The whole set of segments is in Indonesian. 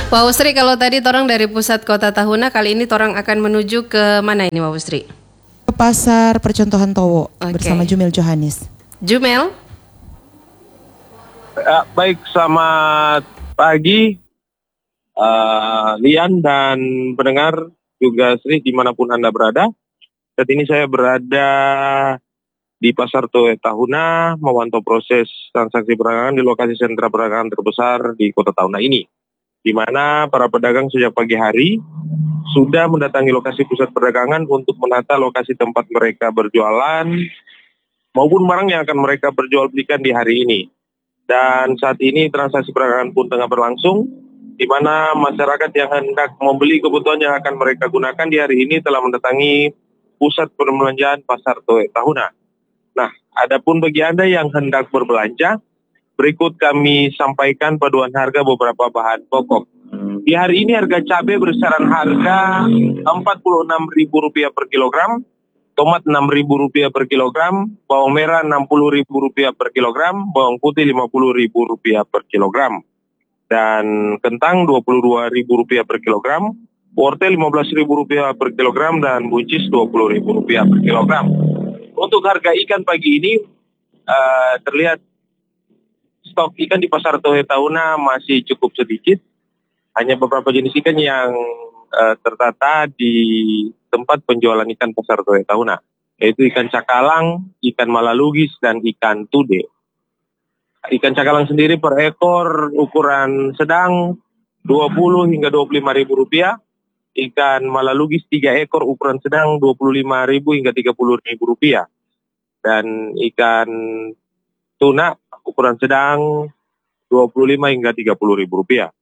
Pak Usri, kalau tadi torang dari pusat kota Tahuna, kali ini torang akan menuju ke mana ini Pak Usri? Ke Pasar Percontohan Towo bersama Jumel Johanis. Jumel? Baik, selamat pagi Lian dan pendengar juga Sri dimanapun Anda berada. Saat ini saya berada di Pasar Towo Tahuna memantau proses transaksi perdagangan di lokasi sentra perdagangan terbesar di kota Tahuna ini, di mana para pedagang sejak pagi hari sudah mendatangi lokasi pusat perdagangan untuk menata lokasi tempat mereka berjualan maupun barang yang akan mereka perjualbelikan di hari ini. Dan saat ini transaksi perdagangan pun tengah berlangsung, di mana masyarakat yang hendak membeli kebutuhan yang akan mereka gunakan di hari ini telah mendatangi pusat perbelanjaan Pasar Towo Tahuna. Nah, adapun bagi Anda yang hendak berbelanja, berikut kami sampaikan paduan harga beberapa bahan pokok. Di hari ini harga cabai berkisaran harga Rp46.000 per kilogram, tomat Rp6.000 per kilogram, bawang merah Rp60.000 per kilogram, bawang putih Rp50.000 per kilogram, dan kentang Rp22.000 per kilogram, wortel Rp15.000 per kilogram, dan buncis Rp20.000 per kilogram. Untuk harga ikan pagi ini terlihat stok ikan di Pasar Towo Tahuna masih cukup sedikit. Hanya beberapa jenis ikan yang tertata di tempat penjualan ikan Pasar Towo Tahuna, yaitu ikan cakalang, ikan malalugis, dan ikan tude. Ikan cakalang sendiri per ekor ukuran sedang Rp20 hingga Rp25.000. Ikan malalugis 3 ekor ukuran sedang Rp25.000 hingga Rp30.000. Dan ikan tuna ukuran sedang Rp25 hingga Rp30.000.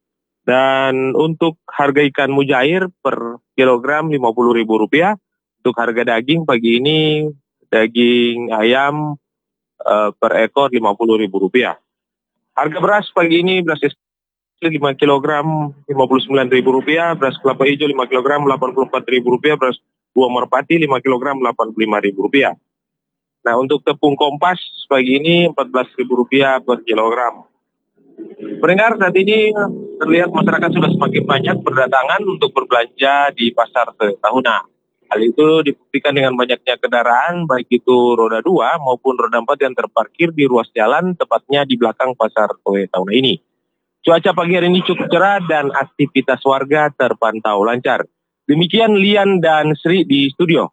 Dan untuk harga ikan mujair per kilogram Rp50.000. Untuk harga daging pagi ini, daging ayam per ekor Rp50.000. Harga beras pagi ini, beras 5 kg Rp59.000, beras kelapa hijau 5 kg Rp84.000, beras buah merpati 5 kg Rp85.000. Nah, untuk tepung kompas pagi ini Rp14.000 per kilogram. Pendengar, saat ini terlihat masyarakat sudah semakin banyak berdatangan untuk berbelanja di Pasar Towo Tahuna. Hal itu dibuktikan dengan banyaknya kendaraan, baik itu roda 2 maupun roda 4 yang terparkir di ruas jalan, tepatnya di belakang Pasar Towo Tahuna ini. Cuaca pagi hari ini cukup cerah dan aktivitas warga terpantau lancar. Demikian Lian dan Sri di studio.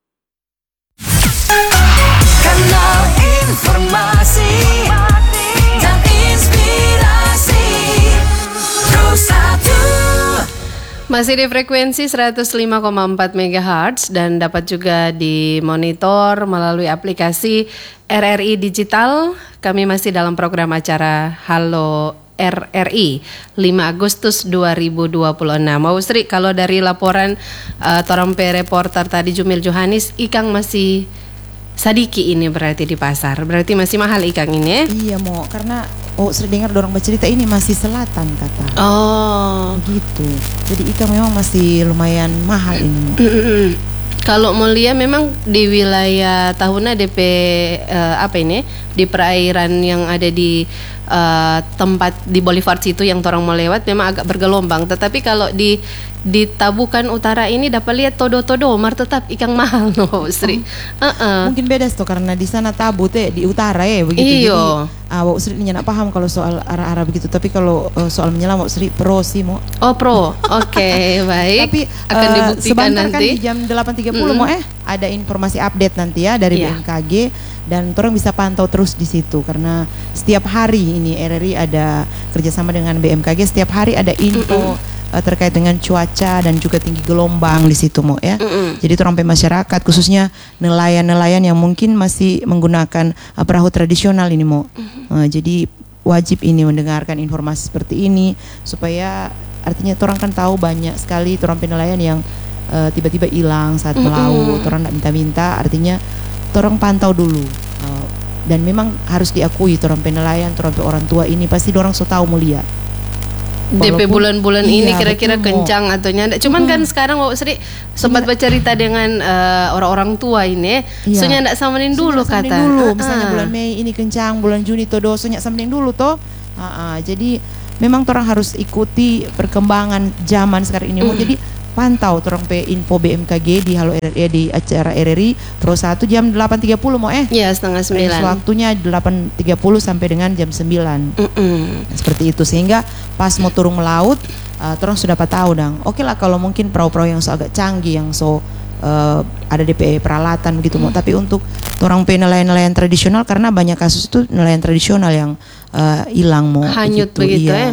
Kanal informasi dan inspirasi Terus Satu. Masih di frekuensi 105,4 MHz dan dapat juga dimonitor melalui aplikasi RRI Digital. Kami masih dalam program acara Halo RRI 5 Agustus 2026. Mau Sri, kalau dari laporan Torompe reporter tadi Jumel Johanis, ikan masih sadiki ini berarti di pasar. Berarti masih mahal ikan ini ya? Iya mau, karena Sri dengar dorong bercerita ini masih selatan kata. Oh gitu. Jadi ikan memang masih lumayan mahal ini. Kalau mau lihat memang di wilayah Tahuna DP di perairan yang ada di tempat di Boulevard situ yang orang mau lewat memang agak bergelombang. Tetapi kalau di Tabukan Utara ini dapat lihat todo-todo mar tetap ikan mahal no Sri. Mungkin beda tuh karena di sana Tabu teh di utara ya begitu. Iyo. Jadi Sri nggak paham kalau soal arah-arah begitu. Tapi kalau soal menyelam Sri pro sih mau. Oh pro, oke baik. Tapi akan dibuktikan nanti. Kan di jam 8.30 mau ada informasi update nanti ya dari BMKG. Dan orang bisa pantau terus di situ karena setiap hari ini RRI ada kerjasama dengan BMKG, setiap hari ada info terkait dengan cuaca dan juga tinggi gelombang di situ mau ya. Jadi orang masyarakat khususnya nelayan-nelayan yang mungkin masih menggunakan perahu tradisional ini mau. Jadi wajib ini mendengarkan informasi seperti ini supaya artinya orang kan tahu banyak sekali orang nelayan yang tiba-tiba hilang saat melaut, orang tidak minta-minta, artinya orang pantau dulu. Dan memang harus diakui orang penelayan, orang tua ini pasti orang so tahu mulia. DP bulan-bulan ini kira-kira kencang atau nyanda. Cuman kan sekarang Wak Sri sempat bercerita dengan orang-orang tua ini, soalnya ndak samanin dulu kata. Dulu, misalnya bulan Mei ini kencang, bulan Juni todo soalnya samanin dulu toh. Jadi memang orang harus ikuti perkembangan zaman sekarang ini. Jadi pantau orang pe info BMKG di Halo RRI di acara RRI Pro 1 jam 8.30 mau Iya, setengah 9. Waktunya 8.30 sampai dengan jam 9. Seperti itu, sehingga pas mau turun melaut orang sudah dapat tahu dong. Oke lah kalau mungkin perahu-perahu yang so agak canggih, yang so ada DP peralatan begitu mau. Tapi untuk orang pe nelayan-nelayan tradisional, karena banyak kasus itu nelayan tradisional yang hilang mau hanyut begitu iya.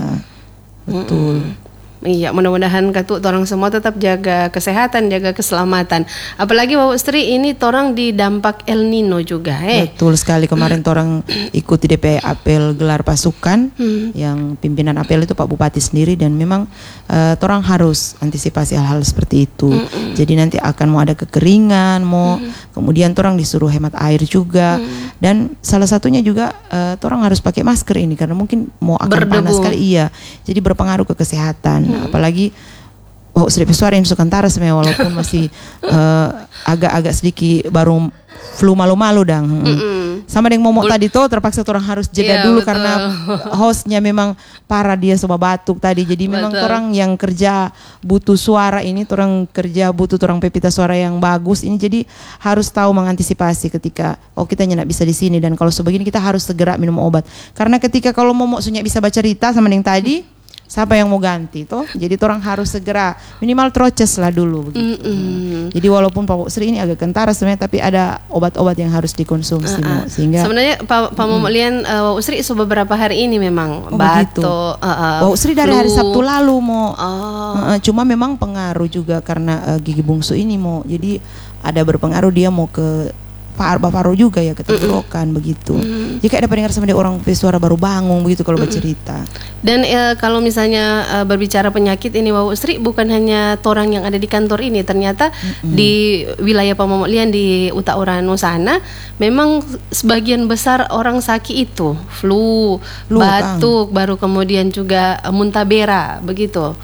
Betul. Iya, mudah-mudahan orang semua tetap jaga kesehatan, jaga keselamatan. Apalagi Bapak Sri, ini torang di dampak El Nino juga. Betul sekali, kemarin torang ikuti DP apel gelar pasukan, yang pimpinan apel itu Pak Bupati sendiri, dan memang torang harus antisipasi hal-hal seperti itu. Jadi nanti akan mau ada kekeringan, kemudian torang disuruh hemat air juga, dan salah satunya juga torang harus pakai masker ini karena mungkin mau akan panas sekali, iya. Jadi berpengaruh ke kesehatan. Apalagi Sri Peswara yang Nusantara sebenarnya, walaupun masih agak-agak sedikit baru flu malu-malu dang. Sama dengan momok tadi tuh terpaksa orang harus jeda dulu betul. Karena hostnya memang parah, dia coba batuk tadi. Jadi memang orang yang kerja butuh suara ini, orang kerja butuh orang pepita suara yang bagus ini. Jadi harus tahu mengantisipasi ketika kita nggak bisa di sini, dan kalau sebegini kita harus segera minum obat. Karena ketika kalau momok sunya bisa baca cerita sama yang tadi, siapa yang mau ganti toh? Jadi orang harus segera minimal troces lah dulu begitu. Jadi walaupun Pak Sri ini agak kentara sebenarnya, tapi ada obat-obat yang harus dikonsumsi sehingga sebenarnya Pak Momolian Pak Sri beberapa hari ini memang batuk. Pak Sri dari hari Sabtu lalu mau. Cuma memang pengaruh juga karena gigi bungsu ini mau. Jadi ada berpengaruh, dia mau ke paru juga ya, ketenggorokan begitu. Jika dapat dengar sama dia orang suara baru bangun begitu kalau bercerita. Dan kalau misalnya berbicara penyakit ini Bapak Sri, bukan hanya orang yang ada di kantor ini, ternyata di wilayah Pamomolian di Utauranu sana memang sebagian besar orang sakit itu flu batuk, baru kemudian juga muntabera begitu.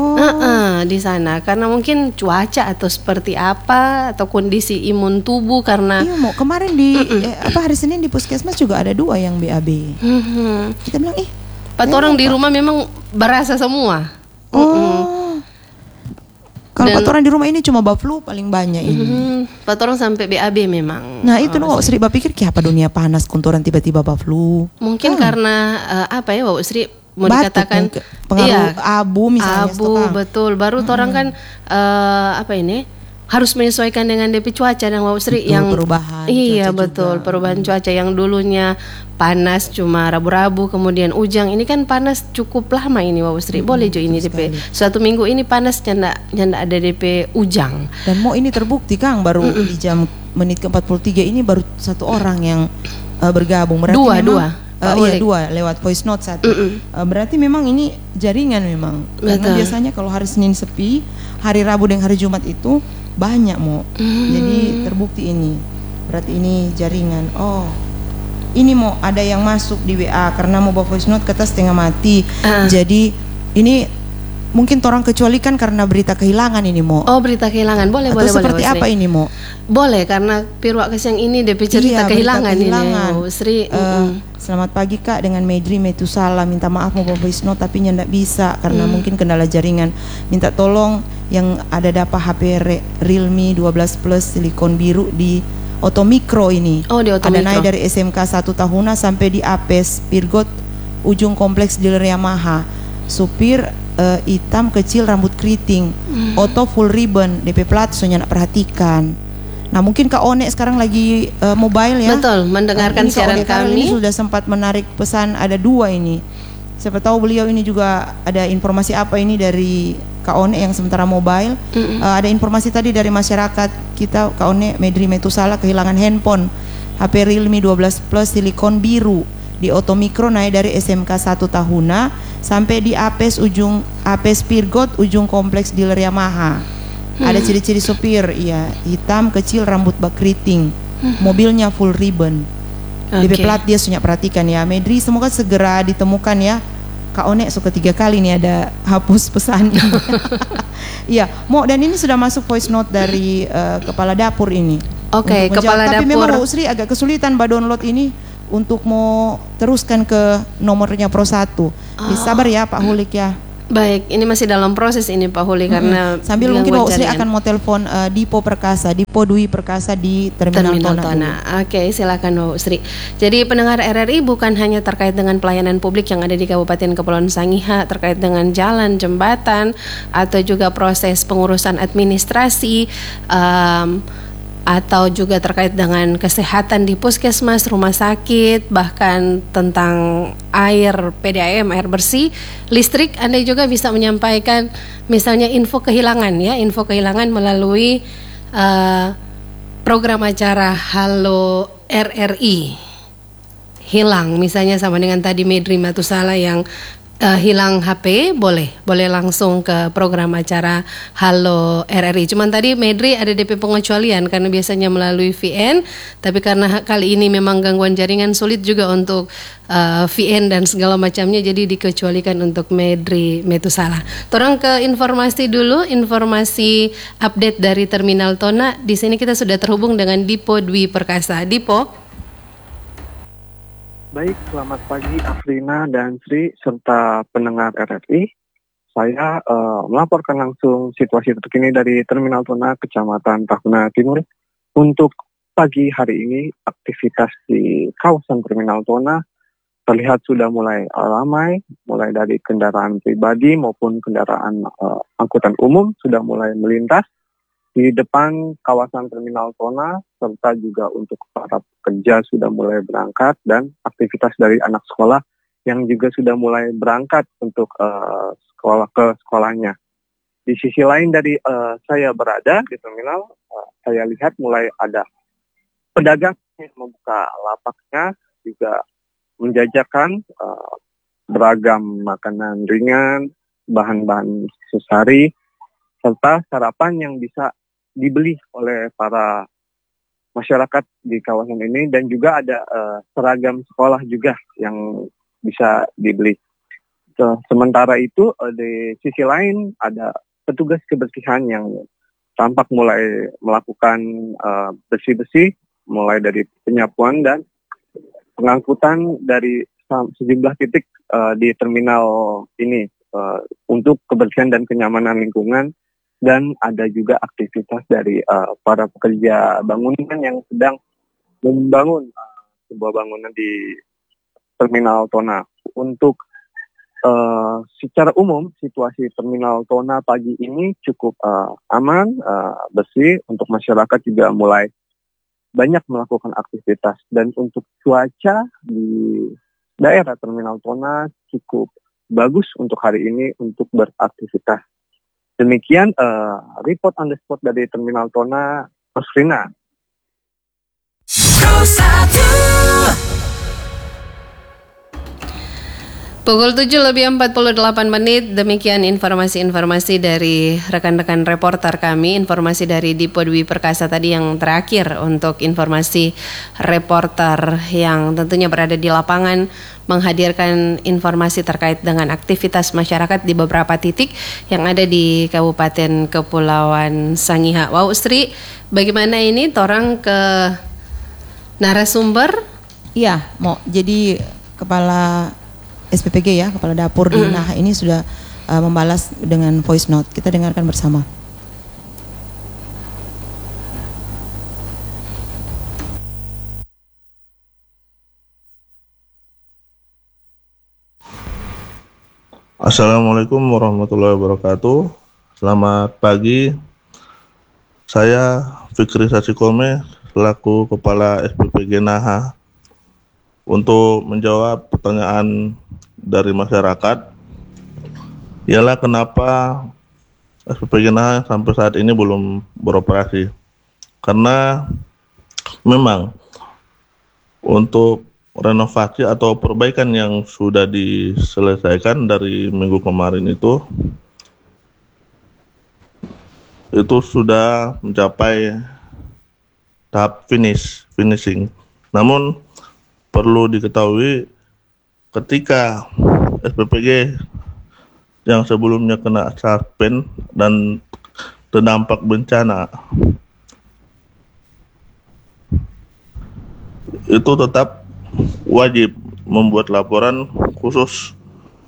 Di sana karena mungkin cuaca atau seperti apa, atau kondisi imun tubuh karena kemarin di hari Senin di puskesmas juga ada 2 yang BAB. Kita bilang orang di rumah memang berasa semua. Kalau orang di rumah ini cuma flu paling banyak ini. Orang sampai BAB memang. Nah itu Sri pikir apa dunia panas kunturan tiba-tiba flu. Mungkin karena apa ya Bapak Sri, mau dikatakan pengaruh abu misalnya. Betul. Baru orang kan harus menyesuaikan dengan DP cuaca dan Bapak Sri yang perubahan. Iya betul juga. Perubahan cuaca yang dulunya panas cuma rabu-rabu kemudian ujang, ini kan panas cukup lama ini Bapak Sri. Boleh jo ini DP suatu minggu ini panas nyanda ada DP ujang. Dan ini terbukti Kang baru di jam menit ke-43 ini baru 1 orang yang bergabung. Berarti dua lewat voice note satu. Berarti memang ini jaringan memang. Karena biasanya kalau hari Senin sepi, hari Rabu dan hari Jumat itu banyak jadi terbukti ini. Berarti ini jaringan. Ini ada yang masuk di WA karena mau bawa voice note kata setengah mati. Jadi ini mungkin orang kecualikan karena berita kehilangan ini berita kehilangan boleh. Seperti apa ini boleh karena Pirwak Kesyang ini DP cerita kehilangan ini Sri. Selamat pagi Kak, dengan Medri Metusala, minta maaf mau bawa voice note tapi ndak bisa karena mungkin kendala jaringan. Minta tolong yang ada dapat HP Realme 12 Plus silikon biru di Otomikro ini. Ada naik dari SMK 1 Tahuna sampai di Apes Pirgot ujung kompleks dealer Yamaha. Supir hitam kecil rambut keriting, auto full ribbon, DP plat soalnya nak perhatikan. Nah mungkin Kak One sekarang lagi mobile ya. Betul, mendengarkan siaran kami. Ini sudah sempat menarik pesan, ada 2 ini. Siapa tahu beliau ini juga ada informasi apa ini dari Kak One yang sementara mobile. Ada informasi tadi dari masyarakat kita, Kak One Medri Metusala kehilangan handphone HP Realme 12 Plus silikon biru di Otomikro naik dari SMK 1 Tahuna sampai di Apes Pirgot ujung kompleks dealer Yamaha. Ada ciri-ciri sopir, hitam kecil rambut bak keriting, mobilnya full ribbon. DP plat dia sudah perhatikan ya. Medri semoga segera ditemukan ya. Kak One suka 3 kali nih ada hapus pesan. Iya, dan ini sudah masuk voice note dari kepala dapur ini. Kepala dapur. Tapi memang Usri agak kesulitan download ini untuk mau teruskan ke nomornya Pro 1. Sabar ya Pak Hulik ya. Baik, ini masih dalam proses ini Pak Huli karena sambil mungkin Wak Usri akan mau telepon Dipo Perkasa, Dipo Dwi Perkasa di Terminal Tona. Oke, silakan Wak Usri. Jadi pendengar RRI bukan hanya terkait dengan pelayanan publik yang ada di Kabupaten Kepulauan Sangihe terkait dengan jalan, jembatan atau juga proses pengurusan administrasi atau juga terkait dengan kesehatan di puskesmas, rumah sakit, bahkan tentang air PDAM, air bersih, listrik. Anda juga bisa menyampaikan misalnya info kehilangan melalui program acara Halo RRI. Hilang misalnya sama dengan tadi Medri Matusala yang hilang HP, boleh langsung ke program acara Halo RRI. Cuman tadi Medri ada DP pengecualian karena biasanya melalui VN, tapi karena kali ini memang gangguan jaringan sulit juga untuk VN dan segala macamnya, jadi dikecualikan untuk Medri Metusala. Torang ke informasi dulu, informasi update dari Terminal Tona. Di sini kita sudah terhubung dengan Dipo Dwi Perkasa. Dipo. Baik, selamat pagi Afrina dan Sri serta pendengar RRI. Saya melaporkan langsung situasi terkini dari Terminal Tona, Kecamatan Tahuna Timur. Untuk pagi hari ini, aktivitas di kawasan Terminal Tona terlihat sudah mulai ramai, mulai dari kendaraan pribadi maupun kendaraan angkutan umum sudah mulai melintas di depan kawasan Terminal Tona, serta juga untuk para pekerja sudah mulai berangkat dan aktivitas dari anak sekolah yang juga sudah mulai berangkat untuk sekolahnya. Di sisi lain dari saya berada di terminal, saya lihat mulai ada pedagang yang membuka lapaknya, juga menjajakan beragam makanan ringan, bahan-bahan aksesori, serta sarapan yang bisa dibeli oleh para masyarakat di kawasan ini, dan juga ada seragam sekolah juga yang bisa dibeli. Sementara itu di sisi lain ada petugas kebersihan yang tampak mulai melakukan bersih-bersih, mulai dari penyapuan dan pengangkutan dari sejumlah titik di terminal ini untuk kebersihan dan kenyamanan lingkungan. Dan ada juga aktivitas dari para pekerja bangunan yang sedang membangun sebuah bangunan di Terminal Tona. Untuk secara umum, situasi Terminal Tona pagi ini cukup aman, bersih. Untuk masyarakat juga mulai banyak melakukan aktivitas. Dan untuk cuaca di daerah Terminal Tona cukup bagus untuk hari ini untuk beraktivitas. Demikian report on the spot dari Terminal Tona, Rosrina. Pukul 7:48, demikian informasi-informasi dari rekan-rekan reporter kami, informasi dari Dipo Dwi Perkasa tadi yang terakhir untuk informasi reporter yang tentunya berada di lapangan menghadirkan informasi terkait dengan aktivitas masyarakat di beberapa titik yang ada di Kabupaten Kepulauan Sangihe. Wow, Sri, bagaimana ini torang ke narasumber? Iya, mau jadi kepala SPPG ya, kepala dapur di Nah ini sudah membalas dengan voice note. Kita dengarkan bersama. Assalamualaikum warahmatullahi wabarakatuh. Selamat pagi. Saya Fikri Sasikome selaku Kepala SPPG Naha untuk menjawab pertanyaan dari masyarakat, ialah kenapa SPPG Naha sampai saat ini belum beroperasi. Karena memang untuk renovasi atau perbaikan yang sudah diselesaikan dari minggu kemarin itu sudah mencapai tahap finishing. Namun perlu diketahui ketika SPPG yang sebelumnya kena suspend dan terdampak bencana itu tetap wajib membuat laporan khusus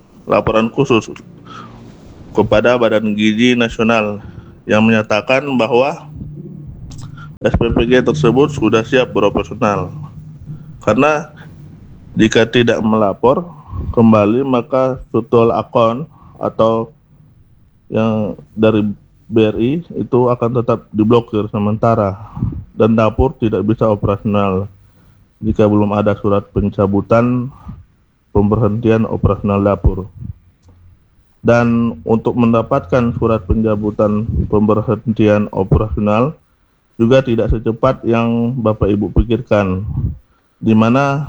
kepada Badan Gizi Nasional yang menyatakan bahwa SPPG tersebut sudah siap beroperasional. Karena jika tidak melapor kembali maka virtual account atau yang dari BRI itu akan tetap diblokir sementara dan dapur tidak bisa operasional jika belum ada surat pencabutan pemberhentian operasional dapur. Dan untuk mendapatkan surat pencabutan pemberhentian operasional juga tidak secepat yang Bapak Ibu pikirkan, di mana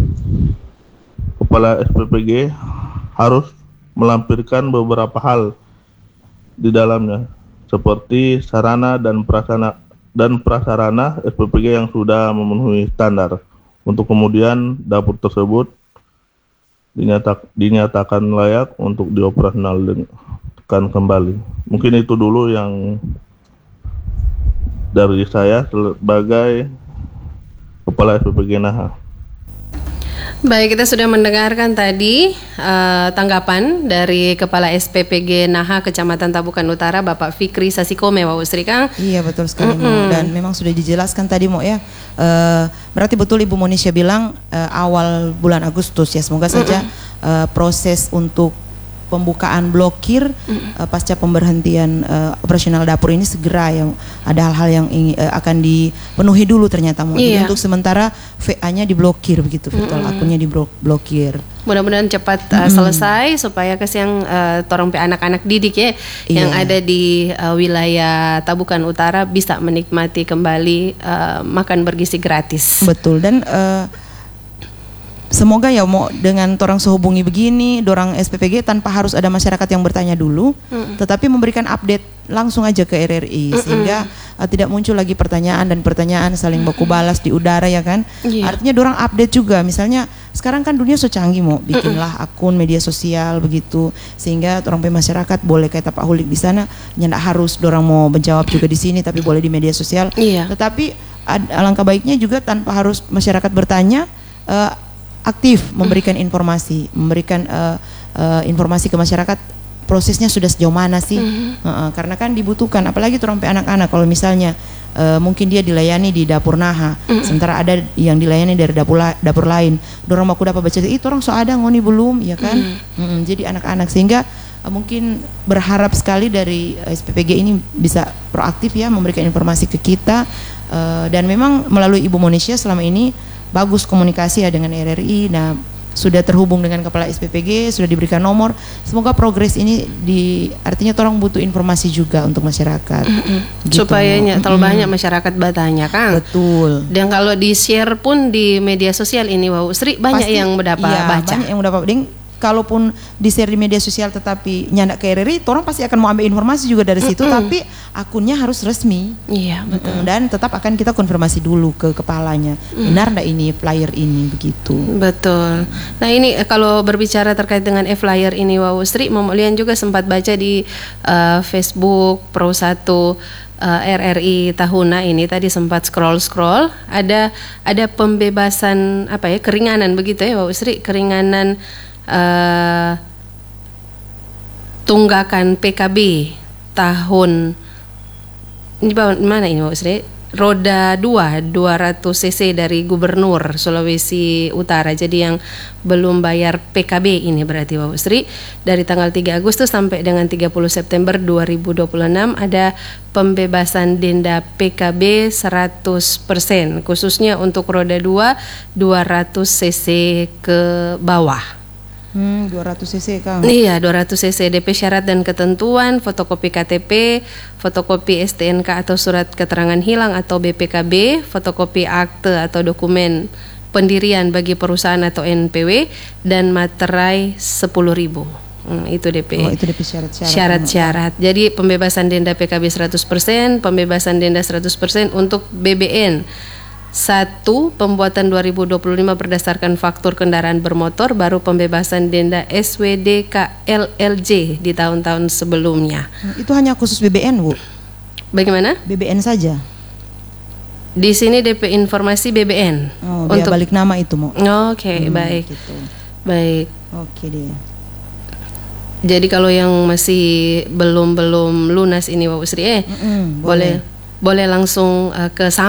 kepala SPPG harus melampirkan beberapa hal di dalamnya, seperti sarana dan prasarana SPPG yang sudah memenuhi standar, untuk kemudian dapur tersebut dinyatakan layak untuk dioperasionalkan kembali. Mungkin itu dulu yang dari saya sebagai Kepala SPPG Naha. Baik, kita sudah mendengarkan tadi tanggapan dari Kepala SPPG Naha Kecamatan Tabukan Utara, Bapak Fikri Sasikome, Pak Sri Kang. Iya, betul sekali, Mo. Dan memang sudah dijelaskan tadi, Mo, ya. Berarti betul Ibu Monisha bilang awal bulan Agustus ya, semoga saja proses untuk pembukaan blokir pasca pemberhentian operasional dapur ini segera, yang ada hal-hal yang akan dipenuhi dulu ternyata. Jadi untuk sementara VA-nya diblokir begitu, virtual akunnya diblokir. Mudah-mudahan cepat selesai supaya kesiang torong anak-anak didik ya yang ada di wilayah Tabukan Utara bisa menikmati kembali makan bergizi gratis. Betul, dan semoga ya mau dengan orang sehubungi begini, dorang SPPG tanpa harus ada masyarakat yang bertanya dulu, tetapi memberikan update langsung aja ke RRI sehingga tidak muncul lagi pertanyaan saling baku balas di udara ya kan. Artinya dorang update juga, misalnya sekarang kan dunia so canggih, mau bikinlah akun media sosial begitu sehingga orang masyarakat boleh kayak Pak Hulik di sana, nggak harus dorang mau menjawab juga di sini tapi boleh di media sosial. Tetapi alangkah baiknya juga tanpa harus masyarakat bertanya, aktif memberikan informasi, informasi ke masyarakat prosesnya sudah sejauh mana sih, karena kan dibutuhkan, apalagi orang anak-anak kalau misalnya mungkin dia dilayani di dapur Naha, sementara ada yang dilayani dari dapur lain, dorong mau dapat baca itu orang so ada ngoni belum, ya kan, jadi anak-anak sehingga mungkin berharap sekali dari SPPG ini bisa proaktif ya memberikan informasi ke kita, dan memang melalui Ibu Monisha selama ini bagus komunikasi ya dengan RRI. Nah, sudah terhubung dengan Kepala SPPG, sudah diberikan nomor. Semoga progres ini artinya orang butuh informasi juga untuk masyarakat. Gitu. Supaya terlalu banyak masyarakat bertanya kan. Betul. Dan kalau di-share pun di media sosial ini, Wau Sri, banyak yang mendapat baca. Banyak yang mendapat. Kalaupun di-share di media sosial tetapi nyandak ke RRI, orang pasti akan mau ambil informasi juga dari situ, tapi akunnya harus resmi. Iya, betul. Dan tetap akan kita konfirmasi dulu ke kepalanya, benar enggak ini flyer ini begitu. Betul. Nah, ini kalau berbicara terkait dengan flyer ini, Wau Sri, Lian juga sempat baca di Facebook Pro 1 RRI Tahuna ini, tadi sempat scroll ada pembebasan keringanan begitu ya, Wau Sri, keringanan tunggakan PKB tahun ini mana ini Pak Sri? Roda 2 200 cc dari Gubernur Sulawesi Utara. Jadi yang belum bayar PKB ini berarti Pak Sri, dari tanggal 3 Agustus sampai dengan 30 September 2026 ada pembebasan denda PKB 100%, khususnya untuk roda 2 200 cc ke bawah. 200 cc Kang. Iya, 200 cc. DP syarat dan ketentuan, fotokopi KTP, fotokopi STNK atau surat keterangan hilang atau BPKB, fotokopi akte atau dokumen pendirian bagi perusahaan atau NPW, dan materai 10.000. Itu DP. Itu DP syarat-syarat. Syarat-syarat. Jadi pembebasan denda PKB 100%, pembebasan denda 100% untuk BBN. 1. Pembuatan 2025 berdasarkan faktur kendaraan bermotor, baru pembebasan denda SWD KLLJ di tahun-tahun sebelumnya. Itu hanya khusus BBN, Bu? Bagaimana? BBN saja? Di sini DP informasi BBN. Oh, biaya balik nama itu mau. Oke, baik. Gitu. Baik. Oke deh. Jadi kalau yang masih belum lunas ini Bapak Sri, boleh langsung ke